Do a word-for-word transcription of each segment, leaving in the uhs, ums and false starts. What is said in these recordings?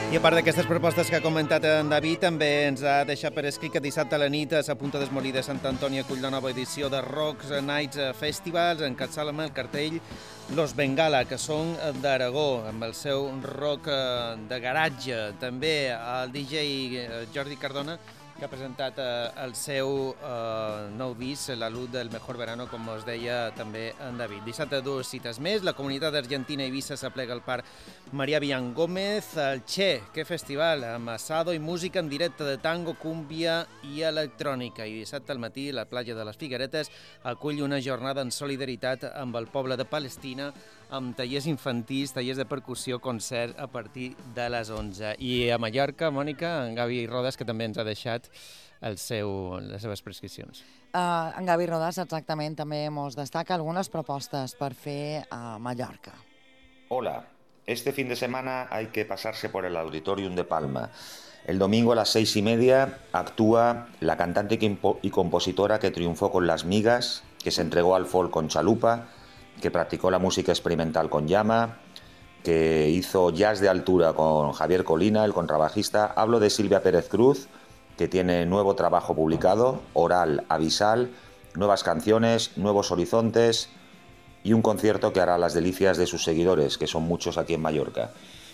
I a part d'aquestes propostes que ha comentat en David, també ens ha deixat per escrit que dissabte a la nit a Sa Punta d'Esmolí de Sant Antoni acull la nova edició de Rocks Nights Festivals, en Catsalama, el cartell Los Bengala, que són d'Aragó, amb el seu rock de garatge. També el D J Jordi Cardona, que ha presentat eh, el seu eh, nou disc, La luz del mejor verano, com us deia també en David. Dissabte dues cites més, la comunitat argentina Eivissa s'aplega al parc Maria Villan Gómez, el Che, que festival, amb assado i música en directe de tango, cúmbia i electrònica. I dissabte al matí, la platja de les Figueretes acull una jornada en solidaritat amb el poble de Palestina, amb tallers infantils, tallers de percussió, concert a partir de les onze. I a Mallorca, Mònica, en Gavi Rodas, que també ens ha deixat el seu, les seves prescripcions. Uh, en Gavi Rodas, exactament, també ens destaca algunes propostes per fer a Mallorca. Hola, este fin de semana hay que pasarse por el Auditorium de Palma. El domingo a las seis y media actúa la cantante y compositora que triunfó con Las Migas, que se entregó al folk con Chalupa, que practicó la música experimental con Llama, que hizo jazz de altura con Javier Colina, el contrabajista. Hablo de Silvia Pérez Cruz, que tiene nuevo trabajo publicado, Oral Avisal, nuevas canciones, nuevos horizontes y un concierto que hará las delicias de sus seguidores, que son muchos aquí en Mallorca.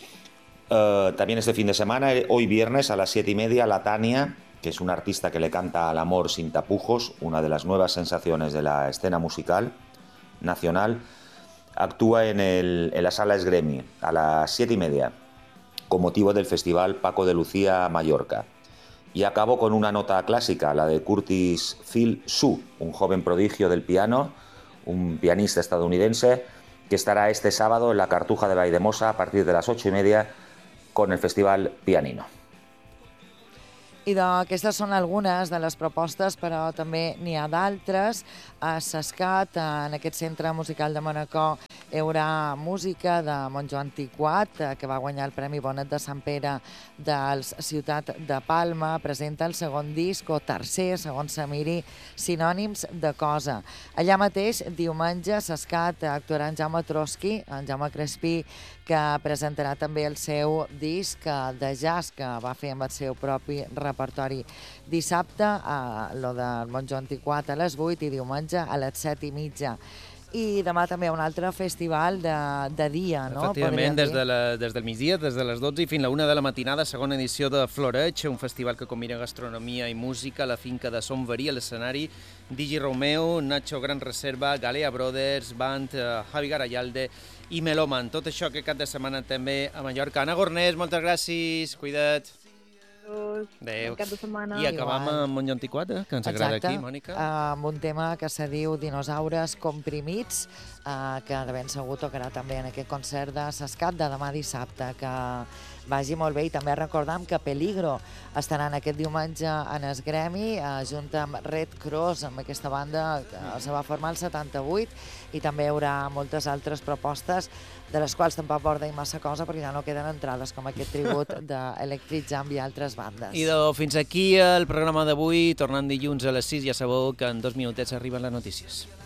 Uh, también este fin de semana, hoy viernes a las siete y media, La Tania, que es una artista que le canta al amor sin tapujos, una de las nuevas sensaciones de la escena musical nacional, actúa en, el, en la Sala Esgremi a las siete y media con motivo del Festival Paco de Lucía Mallorca. Y acabo con una nota clásica, la de Curtis Phil Su, un joven prodigio del piano, un pianista estadounidense, que estará este sábado en la Cartuja de Valldemossa a partir de las ocho y media con el Festival Pianino. I d'aquestes són algunes de les propostes, però també n'hi ha d'altres. A Sescat, en aquest centre musical de Manacor, hi haurà música de Montjo Antiquat, que va guanyar el Premi Bonet de Sant Pere dels Ciutat de Palma. Presenta el segon disc, o tercer, segons se miri, Sinònims de cosa. Allà mateix, diumenge, a Sescat, actuarà en Jaume Trotsky, en Jaume Crespí, que presentarà també el seu disc de jazz, que va fer amb el seu propi repertori. Dissabte, a lo del Montjo Antiquat a les vuit i diumenge a les set i mitja. I demà també un altre festival de, de dia, no? Efectivament, des, de la, des del migdia, des de les dotze i fins a la una de la matinada, segona edició de Floreig, un festival que combina gastronomia i música a la finca de Son Verí, a l'escenari Digi Romeo, Nacho Gran Reserva, Galea Brothers, Band, uh, Javi Garayalde i Meloman. Tot això que cap de setmana també a Mallorca. Anna Gornés, moltes gràcies, cuida't. Adéu. Cap de setmana. I acabam amb Montjo Antiquat, eh, que ens agrada aquí, Mònica. Amb un tema que se diu Dinosaures comprimits, eh, que de ben segur tocarà també en aquest concert de Sescat de demà dissabte. Que vagi molt bé, i també recordam que Peligro estaran aquest diumenge en el Gremi, eh, junt amb Red Cross, amb aquesta banda que se va formar el setanta-vuit, i també hi haurà moltes altres propostes, de les quals tampoc pot dir massa cosa, perquè ja no queden entrades, com aquest tribut d'Electric Jam i altres bandes. I de, fins aquí el programa d'avui, tornant dilluns a les sis, ja sabeu que en dos minutets arriben les notícies.